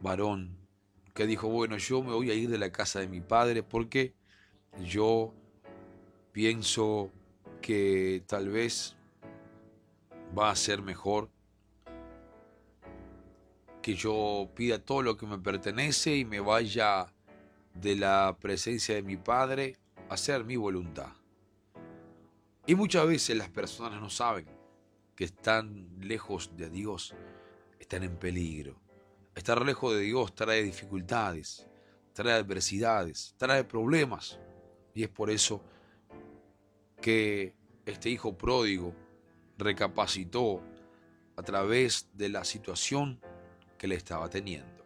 varón que dijo, bueno, yo me voy a ir de la casa de mi padre porque yo pienso que tal vez va a ser mejor que yo pida todo lo que me pertenece y me vaya de la presencia de mi padre a hacer mi voluntad. Y muchas veces las personas no saben que están lejos de Dios, están en peligro. Estar lejos de Dios trae dificultades, trae adversidades, trae problemas. Y es por eso que este hijo pródigo recapacitó a través de la situación que le estaba teniendo.